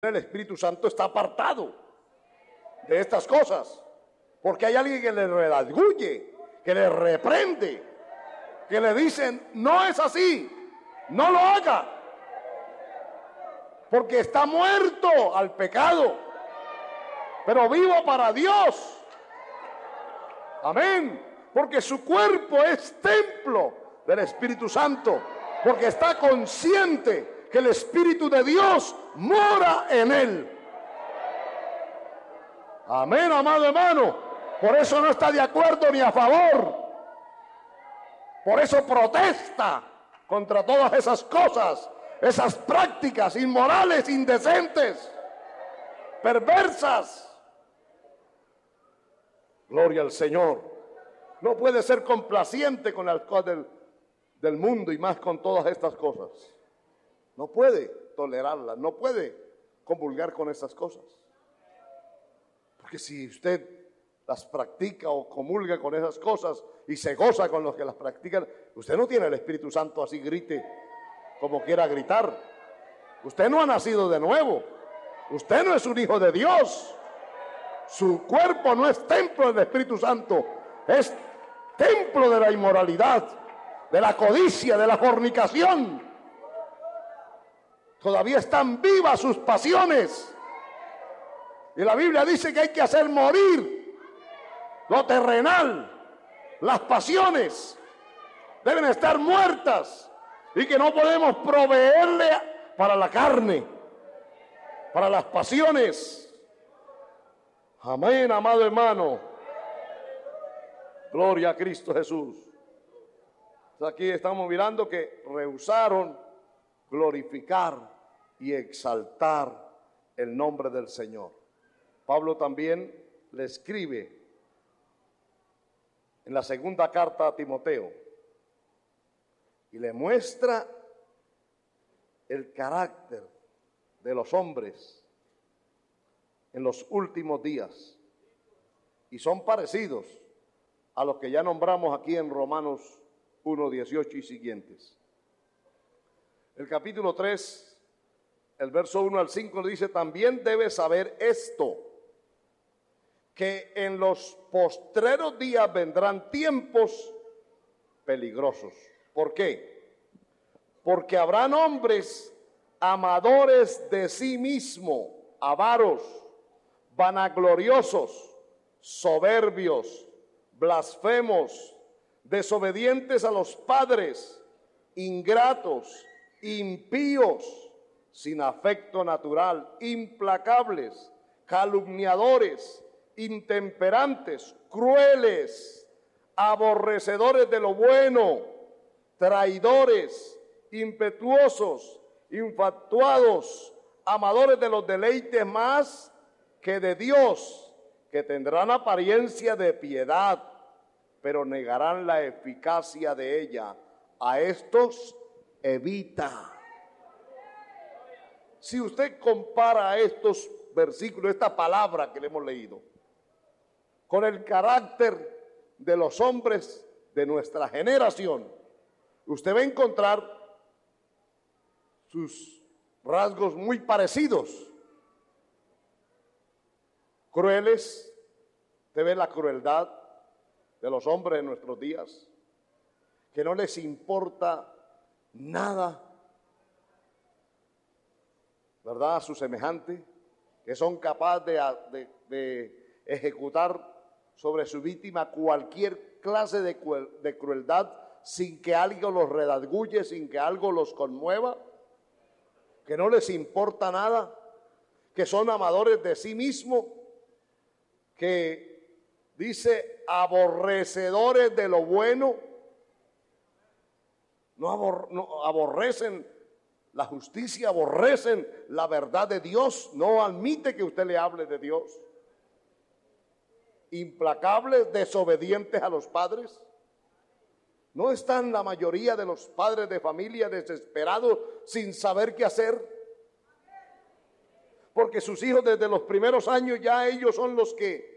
el Espíritu Santo está apartado de estas cosas, porque hay alguien que le redarguye, que le reprende, que le dicen, no es así, no lo haga, porque está muerto al pecado, pero vivo para Dios. Amén. Porque su cuerpo es templo del Espíritu Santo, porque está consciente que el Espíritu de Dios mora en él. Amén, amado hermano. Por eso no está de acuerdo ni a favor. Por eso protesta contra todas esas cosas, esas prácticas inmorales, indecentes, perversas. Gloria al Señor. No puede ser complaciente con las cosas del mundo y más con todas estas cosas. No puede tolerarlas, no puede comulgar con esas cosas. Porque si usted las practica o comulga con esas cosas y se goza con los que las practican, usted no tiene el Espíritu Santo así grite como quiera gritar. Usted no ha nacido de nuevo. Usted no es un hijo de Dios. Su cuerpo no es templo del Espíritu Santo, es templo de la inmoralidad, de la codicia, de la fornicación. Todavía están vivas sus pasiones. Y la Biblia dice que hay que hacer morir lo terrenal. Las pasiones deben estar muertas y que no podemos proveerle para la carne, para las pasiones. Amén, amado hermano. Gloria a Cristo Jesús. Aquí estamos mirando que rehusaron glorificar y exaltar el nombre del Señor. Pablo también le escribe en la segunda carta a Timoteo y le muestra el carácter de los hombres en los últimos días, y son parecidos a los que ya nombramos aquí en Romanos 1:18 y siguientes. El capítulo 3, el verso 1 al 5 dice, también debes saber esto, que en los postreros días vendrán tiempos peligrosos. ¿Por qué? Porque habrán hombres amadores de sí mismo, avaros, vanagloriosos, soberbios, blasfemos, desobedientes a los padres, ingratos, impíos, sin afecto natural, implacables, calumniadores, intemperantes, crueles, aborrecedores de lo bueno, traidores, impetuosos, infatuados, amadores de los deleites más que de Dios, que tendrán apariencia de piedad, pero negarán la eficacia de ella. A estos evita. Si usted compara estos versículos, esta palabra que le hemos leído, con el carácter de los hombres de nuestra generación, usted va a encontrar sus rasgos muy parecidos. Crueles, usted ve la crueldad de los hombres de nuestros días, que no les importa nada, ¿verdad?, a su semejante, que son capaces de ejecutar sobre su víctima cualquier clase de crueldad sin que algo los redarguye, sin que algo los conmueva, que no les importa nada, que son amadores de sí mismos, que dice aborrecedores de lo bueno, no aborrecen la justicia, aborrecen la verdad de Dios, no admite que usted le hable de Dios. Implacables, desobedientes a los padres. ¿No están la mayoría de los padres de familia desesperados sin saber qué hacer? Porque sus hijos desde los primeros años ya ellos son los que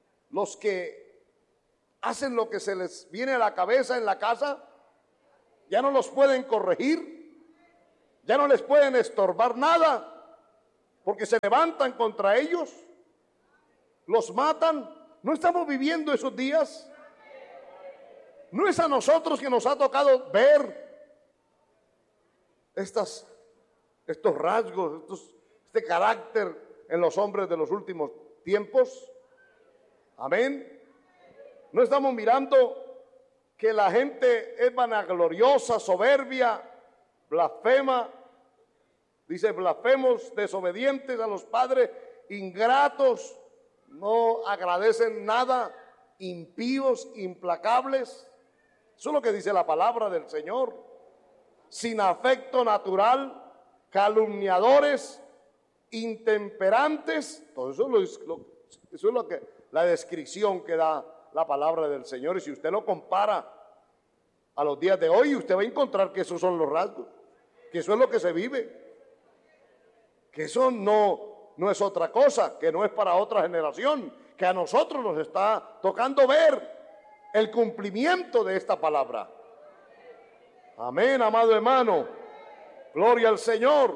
hacen lo que se les viene a la cabeza en la casa. Ya no los pueden corregir, ya no les pueden estorbar nada. porque se levantan contra ellos, los matan. ¿No estamos viviendo esos días? ¿No es a nosotros que nos ha tocado ver estos rasgos, este carácter en los hombres de los últimos tiempos? Amén. ¿No estamos mirando que la gente es vanagloriosa, soberbia, blasfema? Dice, blasfemos, desobedientes a los padres, ingratos, no agradecen nada, impíos, implacables. Eso es lo que dice la palabra del Señor. Sin afecto natural, calumniadores, intemperantes. Todo eso es lo que la descripción que da la palabra del Señor. Y si usted lo compara a los días de hoy, usted va a encontrar que esos son los rasgos, que eso es lo que se vive, que eso no es otra cosa, que no es para otra generación, que a nosotros nos está tocando ver el cumplimiento de esta palabra. Amén, amado hermano. Gloria al Señor.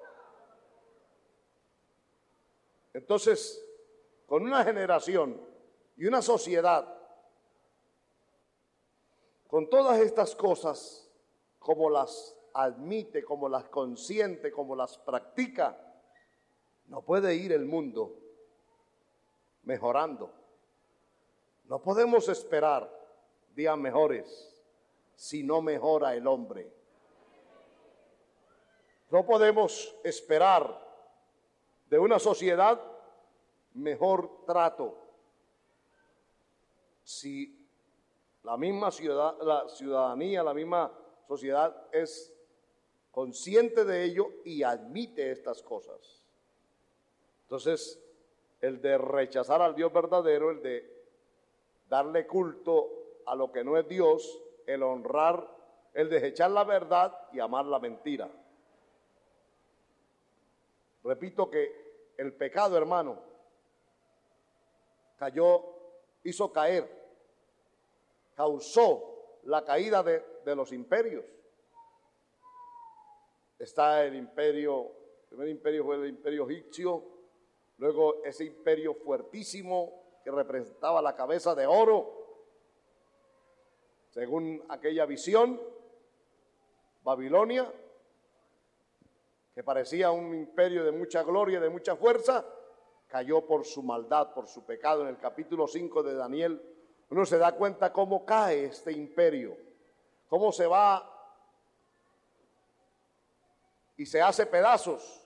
Entonces, con una generación y una sociedad, con todas estas cosas, como las admite, como las consiente, como las practica, no puede ir el mundo mejorando. No podemos esperar días mejores si no mejora el hombre. No podemos esperar de una sociedad mejor trato si la misma ciudadanía, la misma sociedad es consciente de ello y admite estas cosas. Entonces, el de rechazar al Dios verdadero, el de darle culto a lo que no es Dios, el honrar, el desechar la verdad y amar la mentira. Repito que el pecado, hermano, hizo caer, causó la caída de los imperios. Está el primer imperio fue el imperio egipcio, luego ese imperio fuertísimo que representaba la cabeza de oro, según aquella visión, Babilonia, que parecía un imperio de mucha gloria, de mucha fuerza, cayó por su maldad, por su pecado. En el capítulo 5 de Daniel, uno se da cuenta cómo cae este imperio, cómo se va y se hace pedazos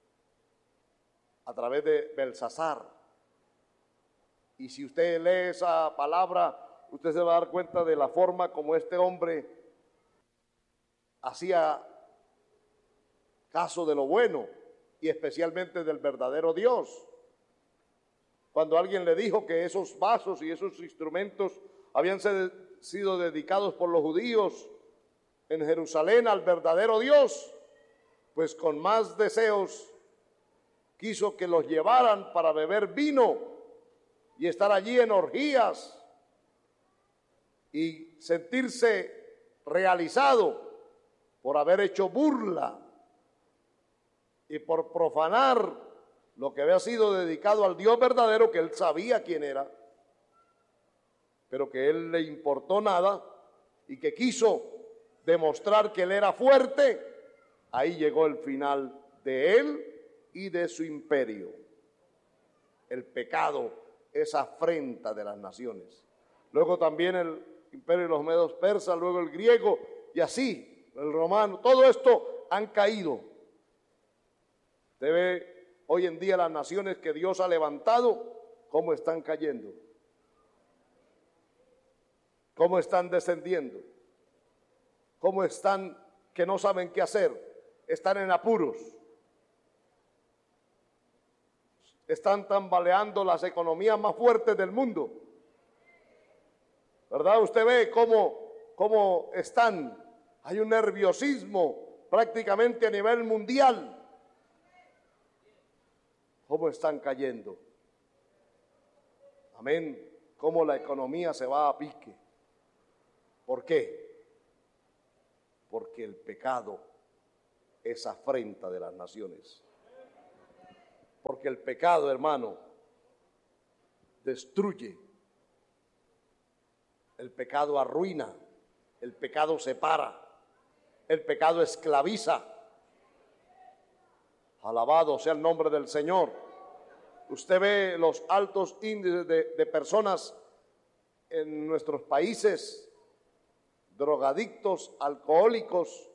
a través de Belsasar. Y si usted lee esa palabra, usted se va a dar cuenta de la forma como este hombre hacía caso de lo bueno y especialmente del verdadero Dios. Cuando alguien le dijo que esos vasos y esos instrumentos habían sido dedicados por los judíos en Jerusalén al verdadero Dios, pues con más deseos quiso que los llevaran para beber vino y estar allí en orgías y sentirse realizado por haber hecho burla y por profanar lo que había sido dedicado al Dios verdadero, que él sabía quién era, pero que él le importó nada y que quiso demostrar que él era fuerte. Ahí llegó el final de él y de su imperio. El pecado es afrenta de las naciones. Luego también el imperio de los medos persas, luego el griego y así, el romano. Todo esto han caído. Usted ve hoy en día las naciones que Dios ha levantado, cómo están cayendo, cómo están descendiendo, cómo están que no saben qué hacer. Están en apuros, están tambaleando las economías más fuertes del mundo, ¿verdad? Usted ve cómo están, hay un nerviosismo prácticamente a nivel mundial, cómo están cayendo, amén, cómo la economía se va a pique. ¿Por qué? Porque el pecado es afrenta de las naciones. Porque el pecado, hermano, destruye. El pecado arruina. El pecado separa. El pecado esclaviza. Alabado sea el nombre del Señor. Usted ve los altos índices de personas en nuestros países, drogadictos, alcohólicos.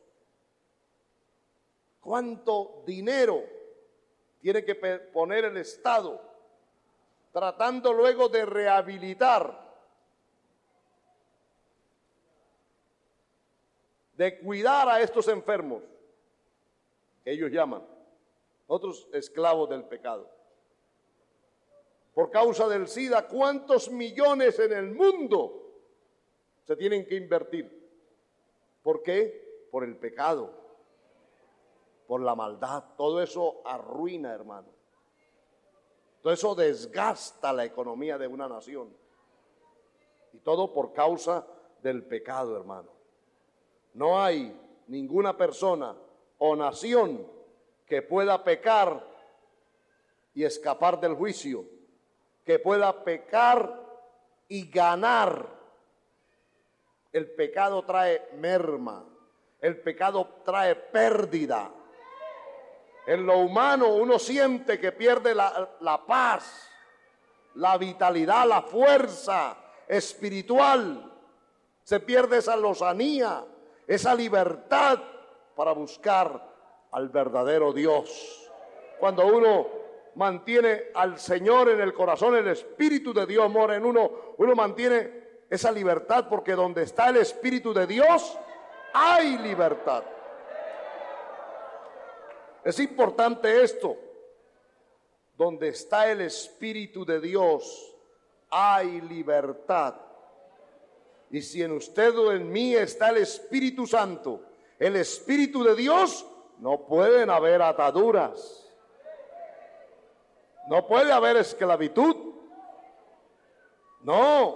¿Cuánto dinero tiene que poner el Estado tratando luego de rehabilitar, de cuidar a estos enfermos que ellos llaman, otros esclavos del pecado? Por causa del SIDA, ¿cuántos millones en el mundo se tienen que invertir? ¿Por qué? Por el pecado, por la maldad. Todo eso arruina, hermano. Todo eso desgasta la economía de una nación. Y todo por causa del pecado, hermano. No hay ninguna persona o nación que pueda pecar y escapar del juicio, que pueda pecar y ganar. El pecado trae merma, el pecado trae pérdida. En lo humano uno siente que pierde la paz, la vitalidad, la fuerza espiritual. Se pierde esa lozanía, esa libertad para buscar al verdadero Dios. Cuando uno mantiene al Señor en el corazón, el Espíritu de Dios mora en uno, uno mantiene esa libertad, porque donde está el Espíritu de Dios hay libertad. Es importante esto. Donde está el Espíritu de Dios hay libertad. Y si en usted o en mí está el Espíritu Santo, el Espíritu de Dios, no pueden haber ataduras. No puede haber esclavitud. No.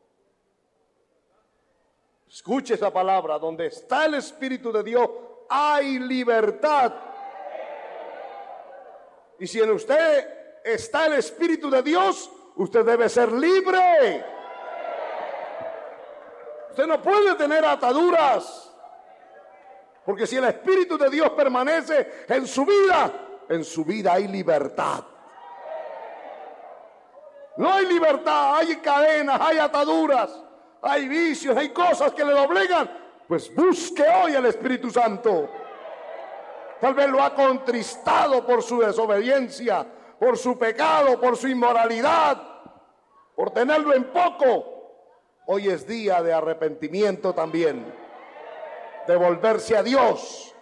Escuche esa palabra. Donde está el Espíritu de Dios hay libertad. Y si en usted está el Espíritu de Dios, usted debe ser libre. Usted no puede tener ataduras. Porque si el Espíritu de Dios permanece en su vida hay libertad. No hay libertad, hay cadenas, hay ataduras, hay vicios, hay cosas que le obligan. Pues busque hoy al Espíritu Santo. Tal vez lo ha contristado por su desobediencia, por su pecado, por su inmoralidad, por tenerlo en poco. Hoy es día de arrepentimiento también, de volverse a Dios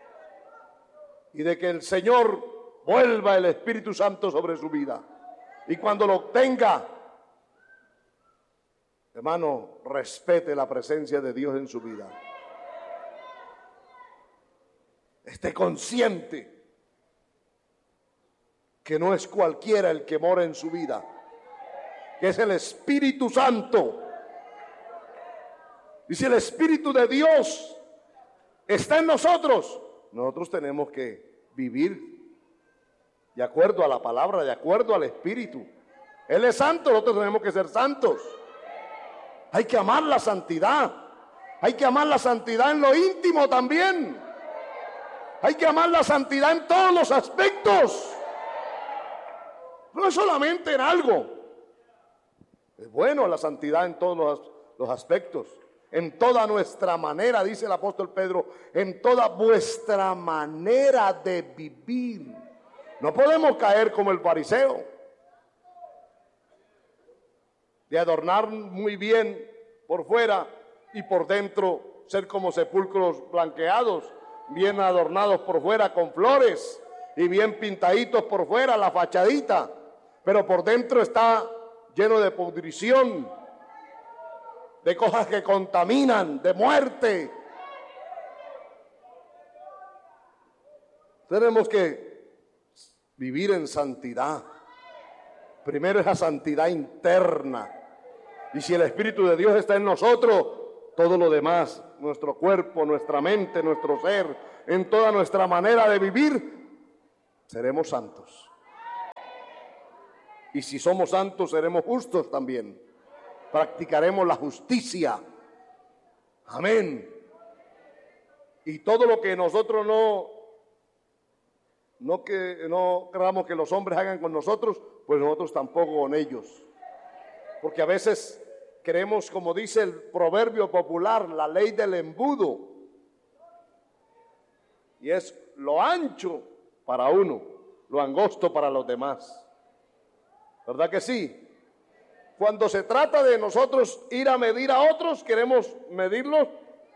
y de que el Señor vuelva el Espíritu Santo sobre su vida. Y cuando lo obtenga, hermano, respete la presencia de Dios en su vida. Esté consciente que no es cualquiera el que mora en su vida, que es el Espíritu Santo. Y si el Espíritu de Dios está en nosotros, nosotros tenemos que vivir de acuerdo a la palabra, de acuerdo al Espíritu. Él es santo, nosotros tenemos que ser santos. Hay que amar la santidad. Hay que amar la santidad en lo íntimo también. Hay que amar la santidad en todos los aspectos. No es solamente en algo. Es bueno la santidad en todos los aspectos. En toda nuestra manera, dice el apóstol Pedro, en toda vuestra manera de vivir. No podemos caer como el fariseo, de adornar muy bien por fuera y por dentro ser como sepulcros blanqueados, bien adornados por fuera con flores y bien pintaditos por fuera, la fachadita, pero por dentro está lleno de pudrición, de cosas que contaminan, de muerte. Tenemos que vivir en santidad. Primero es la santidad interna. Y si el Espíritu de Dios está en nosotros, todo lo demás, nuestro cuerpo, nuestra mente, nuestro ser, en toda nuestra manera de vivir, seremos santos. Y si somos santos, seremos justos también. Practicaremos la justicia. Amén. Y todo lo que nosotros no queramos que los hombres hagan con nosotros, pues nosotros tampoco con ellos. Porque a veces queremos, como dice el proverbio popular, la ley del embudo. Y es lo ancho para uno, lo angosto para los demás. ¿Verdad que sí? Cuando se trata de nosotros ir a medir a otros, queremos medirlos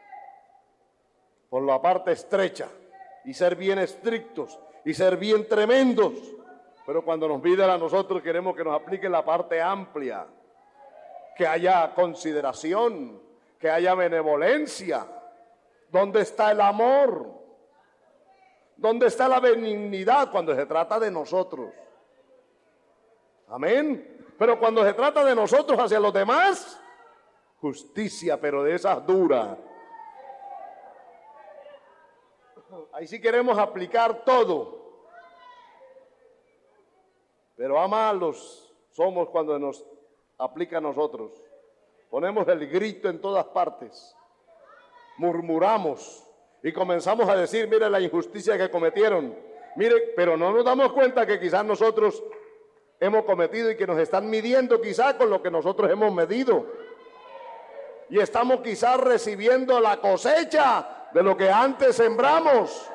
por la parte estrecha y ser bien estrictos y ser bien tremendos. Pero cuando nos miden a nosotros, queremos que nos apliquen la parte amplia, que haya consideración, que haya benevolencia. ¿Dónde está el amor? ¿Dónde está la benignidad cuando se trata de nosotros? Amén. Pero cuando se trata de nosotros hacia los demás, justicia, pero de esas duras. Ahí sí queremos aplicar todo. Pero a malos somos cuando nos aplica a nosotros. Ponemos el grito en todas partes. Murmuramos y comenzamos a decir, mire la injusticia que cometieron. Mire, pero no nos damos cuenta que quizás nosotros hemos cometido y que nos están midiendo quizás con lo que nosotros hemos medido. Y estamos quizás recibiendo la cosecha de lo que antes sembramos.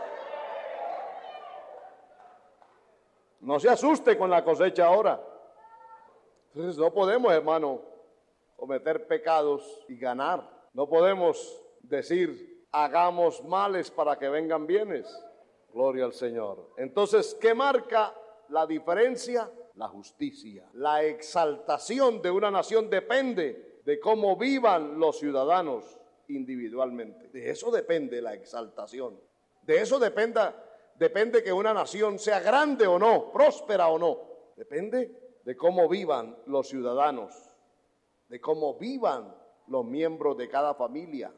No se asuste con la cosecha ahora. Entonces no podemos, hermano, cometer pecados y ganar. No podemos decir, hagamos males para que vengan bienes. Gloria al Señor. Entonces, ¿qué marca la diferencia? La justicia. La exaltación de una nación depende de cómo vivan los ciudadanos individualmente. De eso depende la exaltación. De eso depende que una nación sea grande o no, próspera o no. Depende de cómo vivan los ciudadanos, de cómo vivan los miembros de cada familia.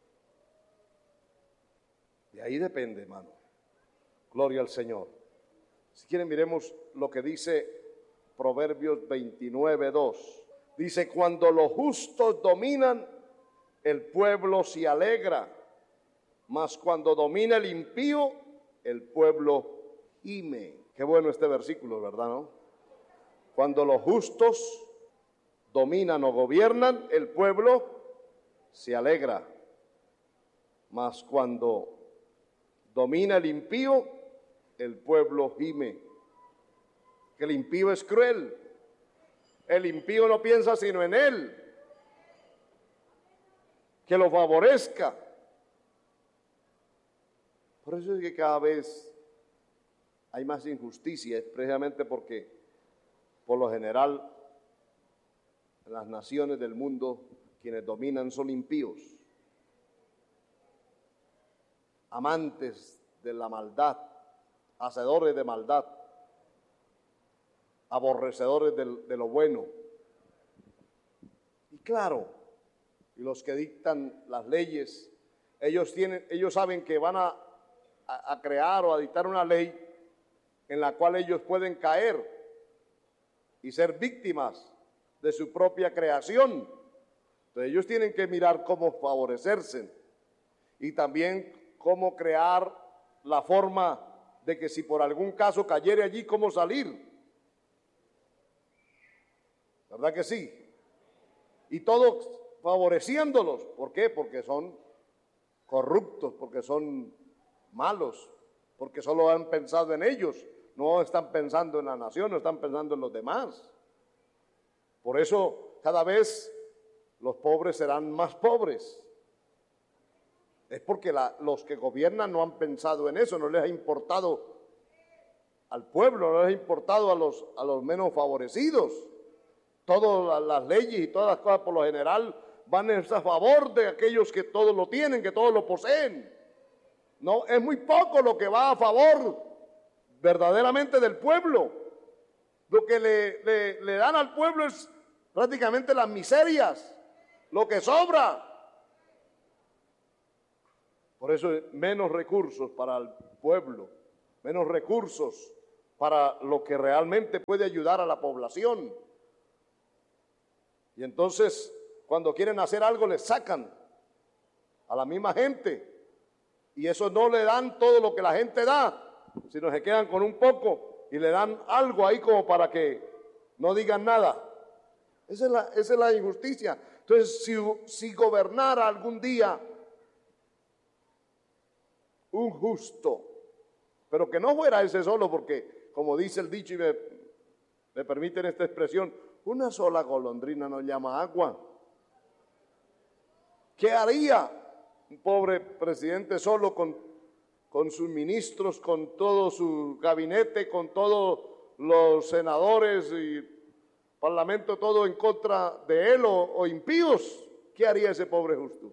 De ahí depende, hermano. Gloria al Señor. Si quieren, miremos lo que dice Proverbios 29:2. Dice, cuando los justos dominan, el pueblo se alegra, mas cuando domina el impío, el pueblo gime. Qué bueno este versículo, ¿verdad, no? Cuando los justos dominan o gobiernan, el pueblo se alegra, mas cuando domina el impío, el pueblo gime. Que el impío es cruel. El impío no piensa sino en él, que lo favorezca. Por eso es que cada vez hay más injusticia, es precisamente porque, por lo general, en las naciones del mundo, quienes dominan son impíos, amantes de la maldad, hacedores de maldad, aborrecedores de lo bueno. Y claro, y los que dictan las leyes, ellos saben que van a crear o a dictar una ley en la cual ellos pueden caer y ser víctimas de su propia creación. Entonces ellos tienen que mirar cómo favorecerse y también cómo crear la forma de que si por algún caso cayere allí, cómo salir. ¿Verdad que sí? Y todos favoreciéndolos. ¿Por qué? Porque son corruptos, porque son malos, porque solo han pensado en ellos, no están pensando en la nación, no están pensando en los demás. Por eso cada vez los pobres serán más pobres. Es porque los que gobiernan no han pensado en eso, no les ha importado al pueblo, no les ha importado a los menos favorecidos. Todas las leyes y todas las cosas por lo general van a favor de aquellos que todo lo tienen, que todo lo poseen. No, es muy poco lo que va a favor verdaderamente del pueblo. Lo que le dan al pueblo es prácticamente las miserias, lo que sobra. Por eso menos recursos para el pueblo, menos recursos para lo que realmente puede ayudar a la población. Y entonces, cuando quieren hacer algo, les sacan a la misma gente. Y eso no le dan todo lo que la gente da, sino se quedan con un poco y le dan algo ahí como para que no digan nada. Esa es la injusticia. Entonces, si gobernara algún día un justo, pero que no fuera ese solo, porque como dice el dicho y me permiten esta expresión, una sola golondrina no llama agua. ¿Qué haría un pobre presidente solo con sus ministros, con todo su gabinete, con todos los senadores y parlamento todo en contra de él o impíos? ¿Qué haría ese pobre justo?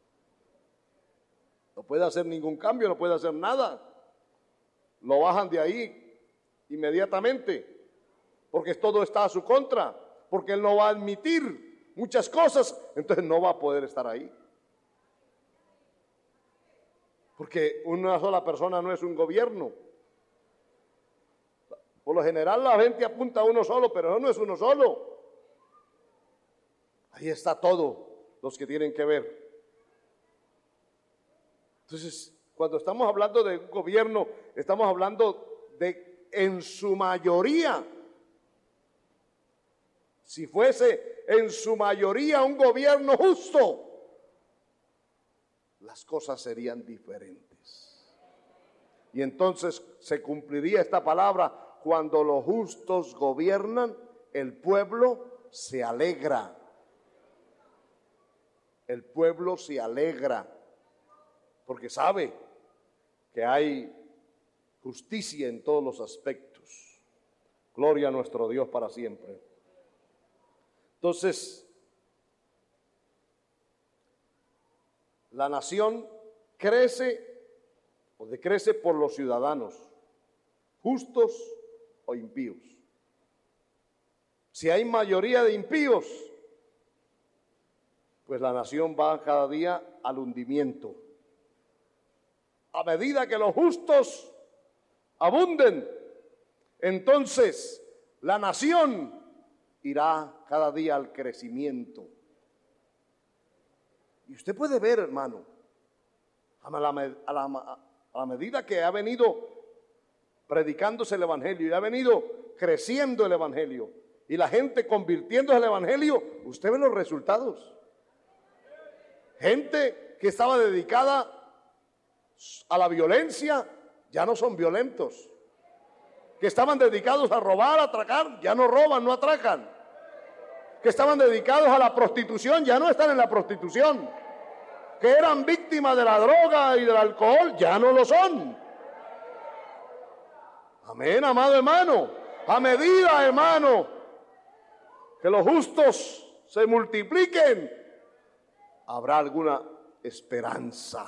No puede hacer ningún cambio, no puede hacer nada. Lo bajan de ahí inmediatamente, porque todo está a su contra, porque él no va a admitir muchas cosas, entonces no va a poder estar ahí. Porque una sola persona no es un gobierno. Por lo general la gente apunta a uno solo, pero no es uno solo. Ahí está todo los que tienen que ver. Entonces, cuando estamos hablando de un gobierno, estamos hablando de, en su mayoría, si fuese en su mayoría un gobierno justo, las cosas serían diferentes. Y entonces se cumpliría esta palabra: cuando los justos gobiernan, el pueblo se alegra. El pueblo se alegra, porque sabe que hay justicia en todos los aspectos. Gloria a nuestro Dios para siempre. Entonces, la nación crece o decrece por los ciudadanos, justos o impíos. Si hay mayoría de impíos, pues la nación va cada día al hundimiento. A medida que los justos abunden, entonces la nación irá cada día al crecimiento. Y usted puede ver, hermano, a la medida que ha venido predicándose el Evangelio y ha venido creciendo el Evangelio y la gente convirtiéndose al Evangelio, usted ve los resultados. Gente que estaba dedicada a la violencia, ya no son violentos. Que estaban dedicados a robar, a atracar, ya no roban, no atracan. Que estaban dedicados a la prostitución, ya no están en la prostitución. Que eran víctimas de la droga y del alcohol, ya no lo son. Amén, amado hermano. A medida, hermano, que los justos se multipliquen, habrá alguna esperanza.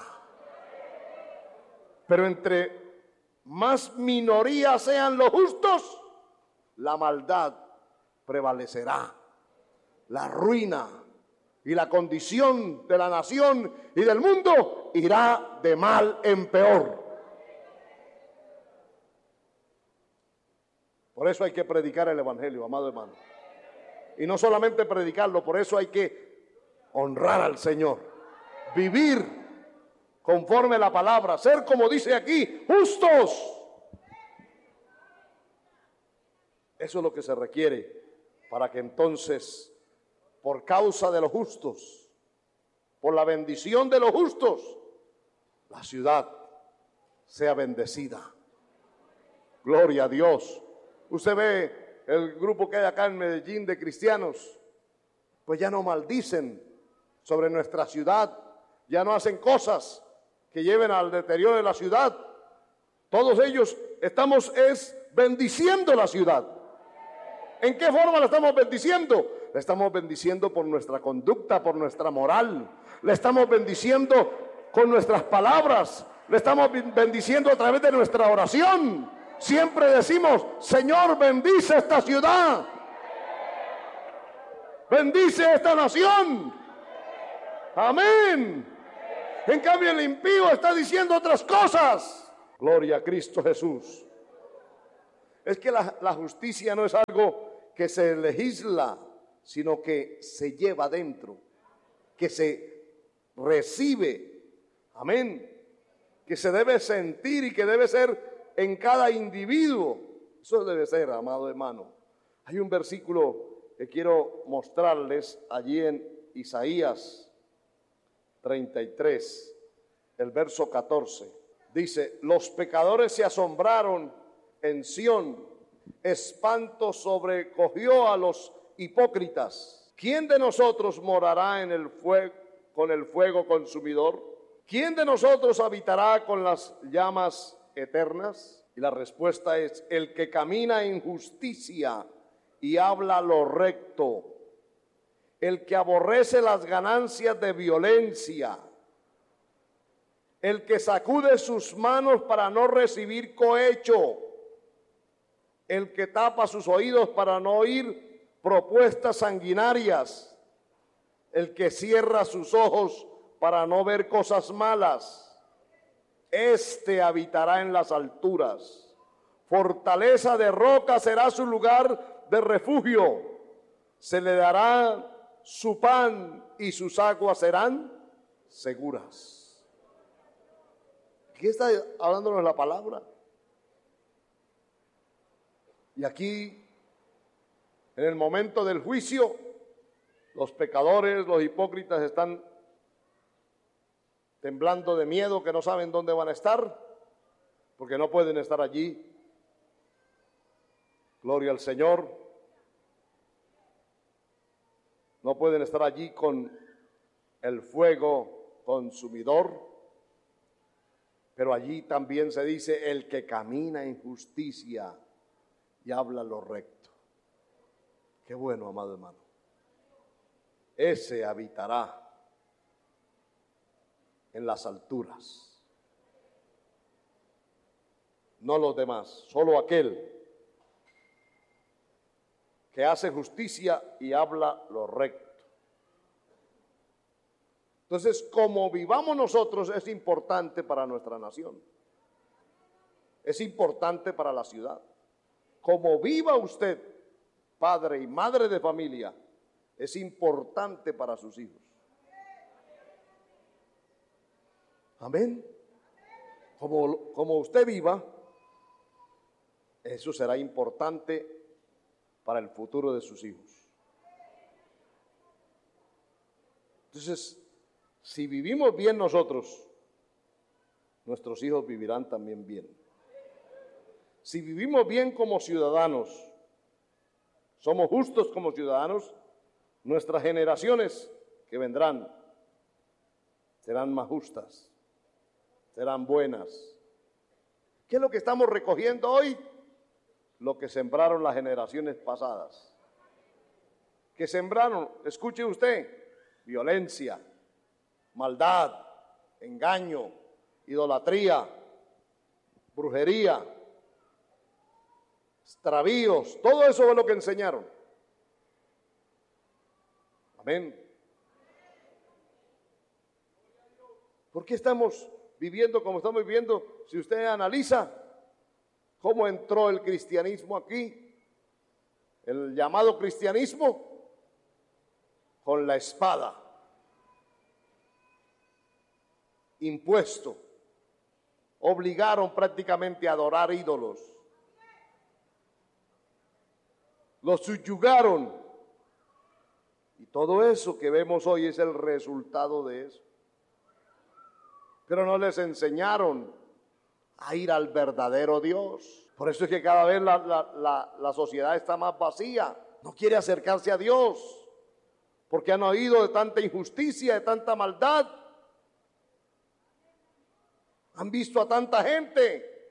Pero entre más minoría sean los justos, la maldad prevalecerá. La ruina y la condición de la nación y del mundo irá de mal en peor. Por eso hay que predicar el Evangelio, amado hermano. Y no solamente predicarlo, por eso hay que honrar al Señor, vivir conforme a la palabra, ser, como dice aquí, justos. Eso es lo que se requiere para que entonces, por causa de los justos, por la bendición de los justos, la ciudad sea bendecida. Gloria a Dios. Usted ve el grupo que hay acá en Medellín de cristianos, pues ya no maldicen sobre nuestra ciudad, ya no hacen cosas que lleven al deterioro de la ciudad. Todos ellos estamos bendiciendo la ciudad. ¿En qué forma la estamos bendiciendo? La estamos bendiciendo por nuestra conducta, por nuestra moral. La estamos bendiciendo con nuestras palabras. La estamos bendiciendo a través de nuestra oración. Siempre decimos: Señor, bendice esta ciudad. Bendice esta nación. Amén. En cambio, el impío está diciendo otras cosas. Gloria a Cristo Jesús. Es que la justicia no es algo que se legisla, sino que se lleva dentro, que se recibe, amén, que se debe sentir y que debe ser en cada individuo. Eso debe ser, amado hermano. Hay un versículo que quiero mostrarles allí en Isaías 33, el verso 14. Dice: los pecadores se asombraron en Sión, espanto sobrecogió a los hipócritas. ¿Quién de nosotros morará en el fuego, con el fuego consumidor? ¿Quién de nosotros habitará con las llamas eternas? Y la respuesta es: el que camina en justicia y habla lo recto, el que aborrece las ganancias de violencia, el que sacude sus manos para no recibir cohecho, el que tapa sus oídos para no oír propuestas sanguinarias, el que cierra sus ojos para no ver cosas malas. Este habitará en las alturas, fortaleza de roca será su lugar de refugio, se le dará su pan y sus aguas serán seguras. ¿Qué está hablándonos la palabra? Y aquí, en el momento del juicio, los pecadores, los hipócritas están temblando de miedo, que no saben dónde van a estar, porque no pueden estar allí. Gloria al Señor. No pueden estar allí con el fuego consumidor, pero allí también se dice: el que camina en justicia y habla lo recto. Qué bueno, amado hermano. Ese habitará en las alturas. No los demás, solo aquel que hace justicia y habla lo recto. Entonces, como vivamos nosotros es importante para nuestra nación. Es importante para la ciudad. Como viva usted, padre y madre de familia, es importante para sus hijos. Amén. Como usted viva, eso será importante para el futuro de sus hijos. Entonces, si vivimos bien nosotros, nuestros hijos vivirán también bien. Si vivimos bien como ciudadanos, somos justos como ciudadanos, nuestras generaciones que vendrán serán más justas, serán buenas. ¿Qué es lo que estamos recogiendo hoy? Lo que sembraron las generaciones pasadas. ¿Qué sembraron? Escuche usted: violencia, maldad, engaño, idolatría, brujería, extravíos. Todo eso es lo que enseñaron. Amén. ¿Por qué estamos viviendo como estamos viviendo? Si usted analiza cómo entró el cristianismo aquí, el llamado cristianismo, con la espada, impuesto, obligaron prácticamente a adorar ídolos, los subyugaron, y todo eso que vemos hoy es el resultado de eso. Pero no les enseñaron a ir al verdadero Dios. Por eso es que cada vez la sociedad está más vacía, no quiere acercarse a Dios, porque han oído de tanta injusticia, de tanta maldad. Han visto a tanta gente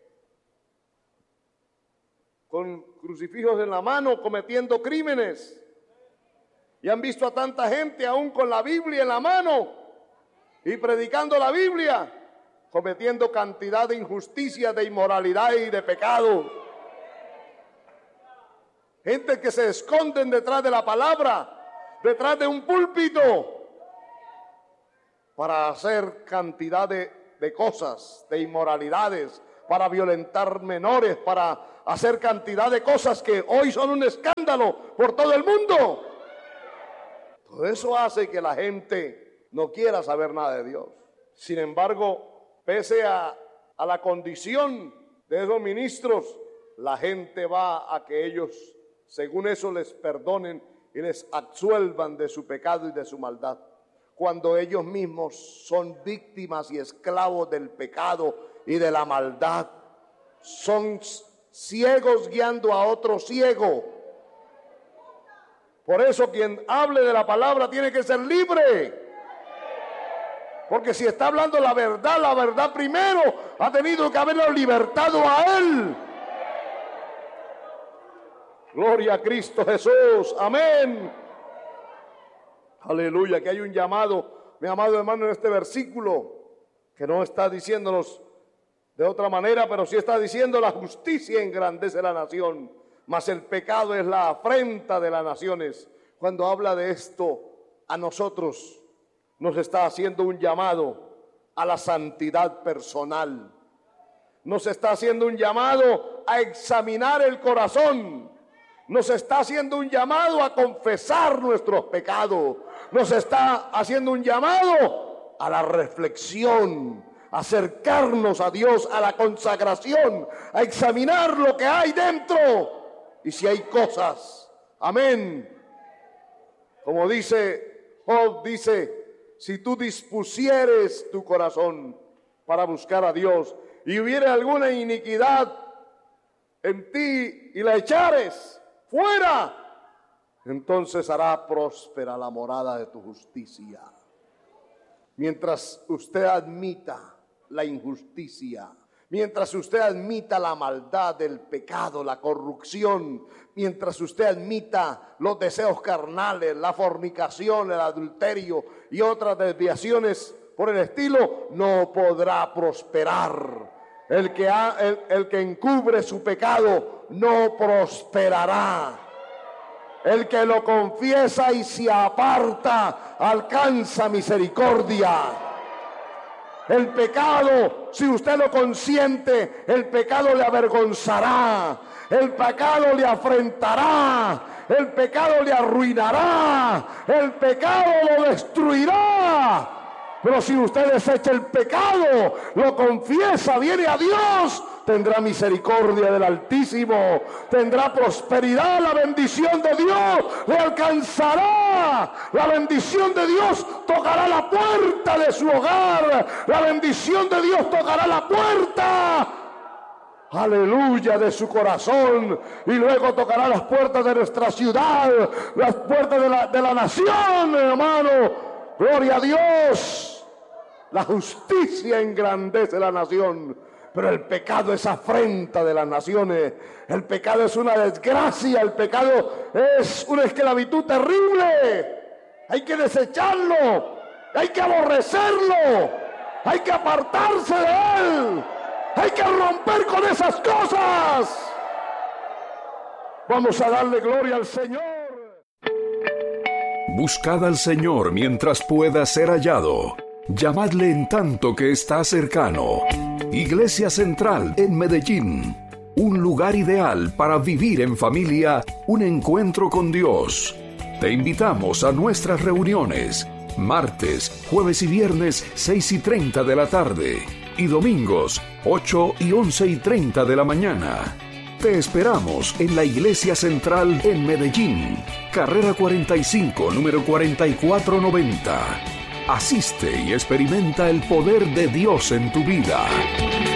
con crucifijos en la mano cometiendo crímenes. Y han visto a tanta gente aún con la Biblia en la mano y predicando la Biblia, cometiendo cantidad de injusticia, de inmoralidad y de pecado. Gente que se esconden detrás de la palabra, detrás de un púlpito, para hacer cantidad de cosas, de inmoralidades, para violentar menores, para hacer cantidad de cosas que hoy son un escándalo por todo el mundo. Todo eso hace que la gente no quiera saber nada de Dios. Sin embargo, pese a la condición de esos ministros, la gente va a que ellos, según eso, les perdonen y les absuelvan de su pecado y de su maldad, cuando ellos mismos son víctimas y esclavos del pecado y de la maldad. Son ciegos guiando a otro ciego. Por eso quien hable de la palabra tiene que ser libre. Porque si está hablando la verdad primero ha tenido que haberlo libertado a él. Gloria a Cristo Jesús, amén. Aleluya, que hay un llamado, mi amado hermano, en este versículo, que no está diciéndonos de otra manera, pero sí está diciendo: la justicia engrandece la nación, mas el pecado es la afrenta de las naciones. Cuando habla de esto, a nosotros nos está haciendo un llamado a la santidad personal. Nos está haciendo un llamado a examinar el corazón. Nos está haciendo un llamado a confesar nuestros pecados. Nos está haciendo un llamado a la reflexión, a acercarnos a Dios, a la consagración, a examinar lo que hay dentro y si hay cosas. Amén. Como dice Job, dice: si tú dispusieres tu corazón para buscar a Dios y hubiere alguna iniquidad en ti y la echares fuera, entonces hará próspera la morada de tu justicia. Mientras usted admita la injusticia, mientras usted admita la maldad, el pecado, la corrupción, mientras usted admita los deseos carnales, la fornicación, el adulterio y otras desviaciones por el estilo, no podrá prosperar. El que encubre su pecado no prosperará. El que lo confiesa y se aparta alcanza misericordia. El pecado, si usted lo consiente, el pecado le avergonzará, el pecado le afrentará, el pecado le arruinará, el pecado lo destruirá. Pero si usted desecha el pecado, lo confiesa, viene a Dios, tendrá misericordia del Altísimo, tendrá prosperidad, la bendición de Dios le alcanzará, la bendición de Dios tocará la puerta de su hogar, la bendición de Dios tocará la puerta, aleluya, de su corazón, y luego tocará las puertas de nuestra ciudad, las puertas de la nación, hermano. Gloria a Dios. La justicia engrandece la nación, pero el pecado es afrenta de las naciones. El pecado es una desgracia, el pecado es una esclavitud terrible. Hay que desecharlo, hay que aborrecerlo, hay que apartarse de él, hay que romper con esas cosas. Vamos a darle gloria al Señor. Buscad al Señor mientras pueda ser hallado. Llamadle en tanto que está cercano. Iglesia Central en Medellín. Un lugar ideal para vivir en familia, un encuentro con Dios. Te invitamos a nuestras reuniones. Martes, jueves y viernes 6:30 de la tarde. Y domingos 8 y 11:30 de la mañana. Te esperamos en la Iglesia Central en Medellín. Carrera 45, número 4490. Asiste y experimenta el poder de Dios en tu vida.